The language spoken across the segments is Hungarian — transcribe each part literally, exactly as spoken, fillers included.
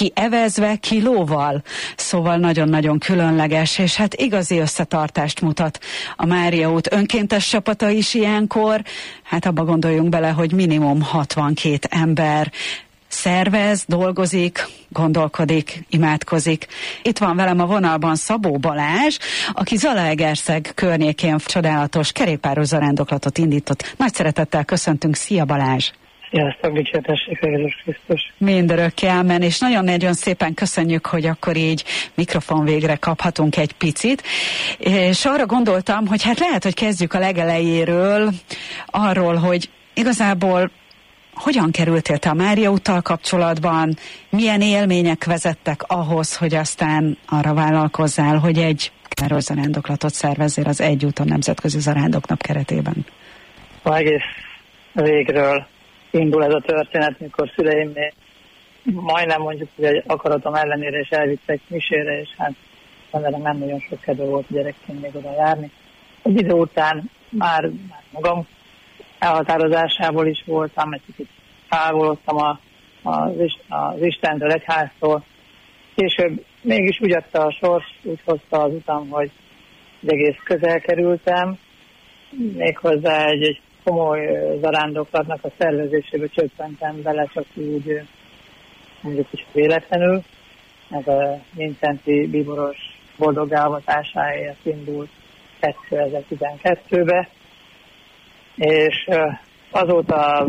ki evezve, ki lóval. Szóval nagyon-nagyon különleges, és hát igazi összetartást mutat a Mária út önkéntes csapata is ilyenkor. Hát abba gondoljunk bele, hogy minimum hatvankét ember szervez, dolgozik, gondolkodik, imádkozik. Itt van velem a vonalban Szabó Balázs, aki Zalaegerszeg környékén csodálatos kerékpáros zarándoklatot indított. Nagy szeretettel köszöntünk, szia Balázs! Sziasztok, dicsértessék a Jézus Krisztus! Mindörökké ámen, és nagyon-nagyon szépen köszönjük, hogy akkor így mikrofon végre kaphatunk egy picit. És arra gondoltam, hogy hát lehet, hogy kezdjük a legelejéről, arról, hogy igazából hogyan kerültél te a Mária úttal kapcsolatban, milyen élmények vezettek ahhoz, hogy aztán arra vállalkozzál, hogy egy káros zarándoklatot szervezzél az Egy úton nemzetközi zarándoknap keretében? A egész régről indul ez a történet, mikor szüleim még majdnem mondjuk, hogy egy akaratom ellenére is elvittek misére, és hát velem nem nagyon sok kedve volt a gyerekként még oda járni. Egy idő után már, már magam elhatározásából is voltam, egy kicsit távolodtam a, az, az Istentől, egyháztól. Később mégis úgy adta a sors, úgy hozta az utam, hogy egy egész közel kerültem, méghozzá egy, egy komoly zarándoklatnak a szervezésébe csöppentem bele, csak úgy mondjuk is véletlenül. Ez a Vincenti bíboros boldog elvatásáért indult kétezer-tizenkettőbe, és azóta,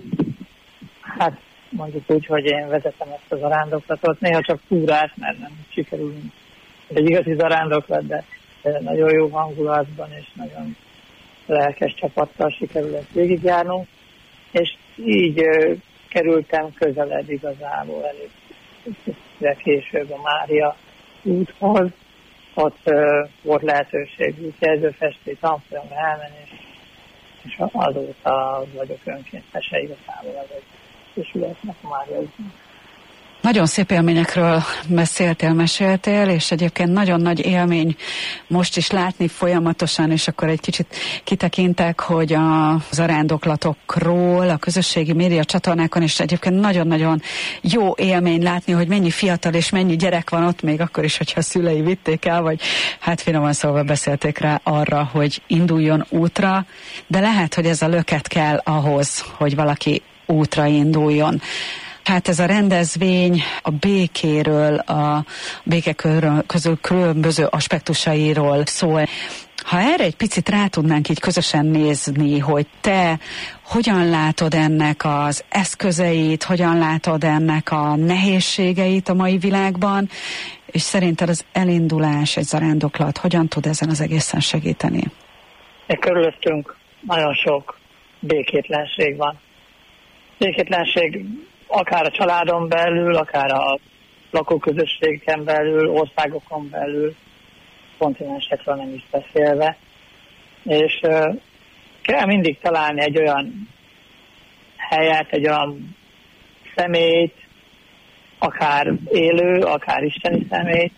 hát mondjuk úgy, hogy én vezetem ezt a zarándoklatot, néha csak túrás, mert nem sikerül egy igazi zarándoklat, de nagyon jó hangulatban és nagyon lelkes csapattal sikerül ezt végigjárnunk, és így uh, kerültem közelebb igazából elég később a Mária úthoz. Ott uh, volt lehetőség útjelzőfestő tanfolyamra elmenni, és, és azóta vagyok önkéntese igazából az egy kisületnek a Mária útnak. Nagyon szép élményekről beszéltél, meséltél, és egyébként nagyon nagy élmény most is látni folyamatosan, és akkor egy kicsit kitekintek, hogy a zarándoklatokról, a közösségi média csatornákon is egyébként nagyon-nagyon jó élmény látni, hogy mennyi fiatal és mennyi gyerek van ott, még akkor is, hogyha a szülei vitték el, vagy hát finoman szólva beszélték rá arra, hogy induljon útra, de lehet, hogy ez a löket kell ahhoz, hogy valaki útra induljon. Hát ez a rendezvény a békéről, a béke közül különböző aspektusairól szól. Ha erre egy picit rá tudnánk így közösen nézni, hogy te hogyan látod ennek az eszközeit, hogyan látod ennek a nehézségeit a mai világban, és szerinted az elindulás, egy zarándoklat, hogyan tud ezen az egészen segíteni? Körülöttünk nagyon sok békétlenség van. Békétlenség akár a családon belül, akár a lakóközösségen belül, országokon belül, kontinensekről nem is beszélve. És uh, kell mindig találni egy olyan helyet, egy olyan személyt, akár élő, akár isteni személyt,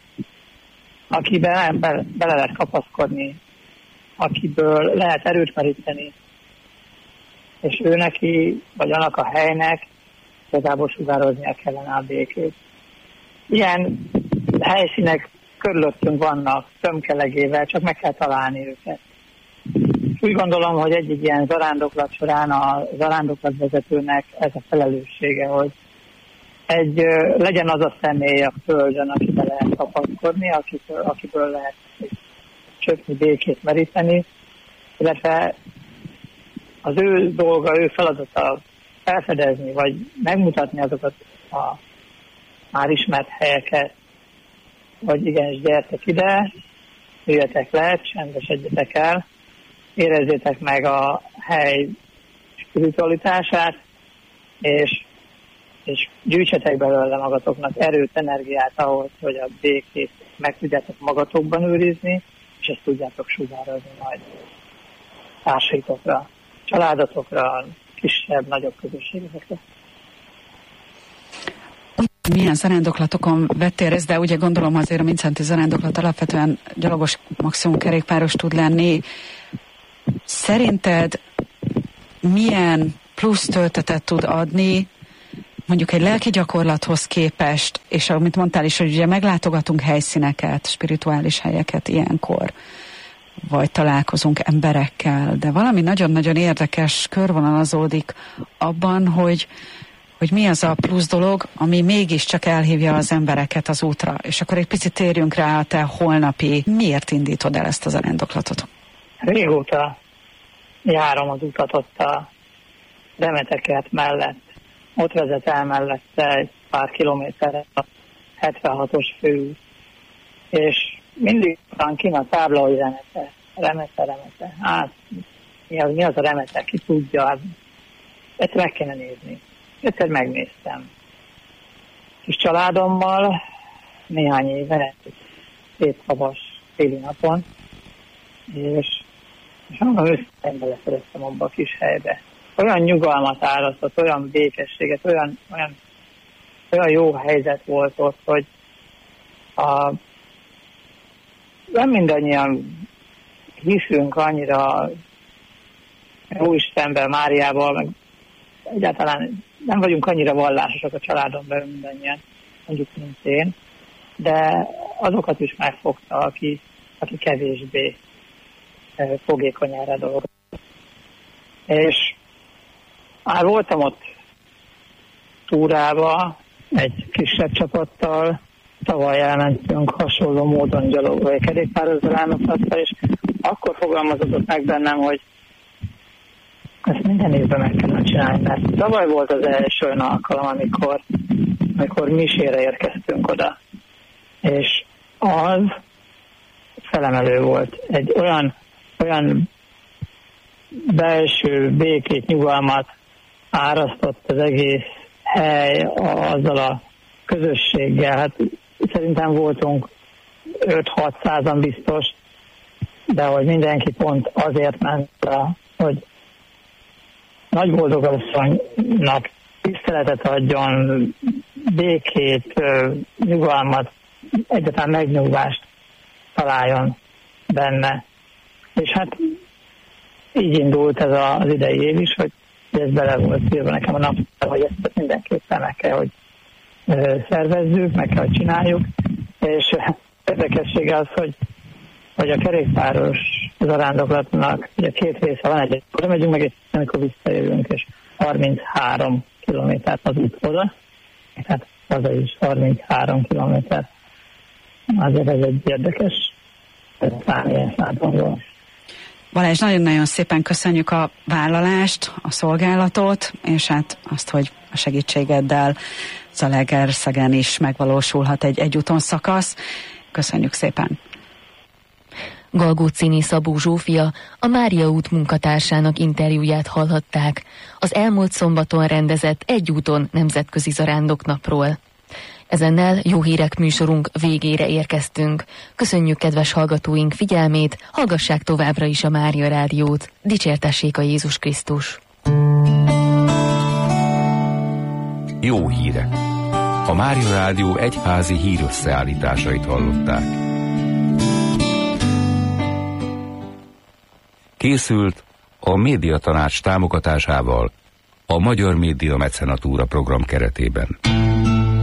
akiben be, bele lehet kapaszkodni, akiből lehet erőt meríteni, és ő neki, vagy annak a helynek igazából sugároznia kellene a békét. Ilyen helyszínek körülöttünk vannak, tömkelegével, csak meg kell találni őket. Úgy gondolom, hogy egy-egy ilyen zarándoklat során a zarándoklatvezetőnek ez a felelőssége, hogy egy, legyen az a személy a földön, akibe lehet kapaszkodni, akiből, akiből lehet csöpni, békét meríteni, illetve az ő dolga, ő feladata felfedezni, vagy megmutatni azokat a már ismert helyeket, vagy igenis gyertek ide, jöjjetek le, csendesedjetek el, érezzétek meg a hely spiritualitását, és, és gyűjtsetek belőle magatoknak erőt, energiát ahhoz, hogy a békét meg tudjátok magatokban őrizni, és ezt tudjátok sugározni majd társaitokra, családotokra, kisebb, nagyobb közösségekre. Milyen zarándoklatokon vettél részt, de ugye gondolom azért a Vincenti zarándoklat alapvetően gyalogos, maximum kerékpáros tud lenni. Szerinted milyen plusz töltetet tud adni mondjuk egy lelki gyakorlathoz képest, és amit mondtál is, hogy ugye meglátogatunk helyszíneket, spirituális helyeket ilyenkor, vagy találkozunk emberekkel, de valami nagyon-nagyon érdekes körvonalazódik abban, hogy, hogy mi az a plusz dolog, ami mégiscsak elhívja az embereket az útra. És akkor egy picit térjünk rá a te holnapi, miért indítod el ezt az arándoklatot? Régóta járom az utat ott a Remetekert mellett. Ott vezet el mellette egy pár kilométerre a hetvenhatos főút. És mindig van kint a tábla, hogy Remete, Remete, Remete. Hát, mi az, mi az a Remete, ki tudja, egyszer meg kéne nézni. Egyszer megnéztem. Kis családommal néhány éve, szép havas téli napon, és, és annól őszintén beleszereztem abba a kis helybe. Olyan nyugalmat árasztott, olyan békességet, olyan, olyan, olyan jó helyzet volt ott, hogy a, nem mindannyian hiszünk annyira Jóistenben, Máriával, meg egyáltalán nem vagyunk annyira vallásosak a családon belül mindannyian, mondjuk, mint én, de azokat is megfogta, aki, aki kevésbé fogékony erre a dolog. És már voltam ott túrába egy kisebb csapattal, tavaly elmentünk hasonló módon gyalogolni egy kerékpározó ránoklatra, és akkor fogalmazódott meg bennem, hogy ezt minden évben meg kellene csinálni, mert tavaly volt az első olyan alkalom, amikor, amikor misére érkeztünk oda. És az felemelő volt. Egy olyan, olyan belső békét, nyugalmat árasztott az egész hely azzal a közösséggel. Hát szerintem voltunk öt-hatszázan biztos, de hogy mindenki pont azért ment, hogy nagy boldogasszonynak tiszteletet adjon, békét, nyugalmat, egyáltalán megnyugvást találjon benne. És hát így indult ez az idei év is, hogy ez bele volt írva nekem a napra, hogy ezt mindenképpen meg kell, hogy szervezzük, meg kell, hogy csináljuk. És érdekessége az, hogy, hogy a kerékpáros zarándoklatnak ugye két része van, egy oda megyünk, meg egy amikor visszajövünk, és harminchárom kilométert az út oda, tehát haza is harminchárom kilométer. Azért ez egy érdekes szám ilyen szempontból. Balázs, nagyon-nagyon szépen köszönjük a vállalást, a szolgálatot, és hát azt, hogy a segítségeddel Zalaegerszegen is megvalósulhat egy egyúton szakasz. Köszönjük szépen! Galgócini Szabó Zsófia, a Mária út munkatársának interjúját hallhatták az elmúlt szombaton rendezett Egyúton nemzetközi zarándoknapról. Ezennel Jó Hírek műsorunk végére érkeztünk. Köszönjük kedves hallgatóink figyelmét, hallgassák továbbra is a Mária Rádiót. Dicsértessék a Jézus Krisztus! Jó hírek! A Mária Rádió egyházi hírösszeállításait hallották. Készült a Médiatanács támogatásával a Magyar Média Mecenatúra program keretében.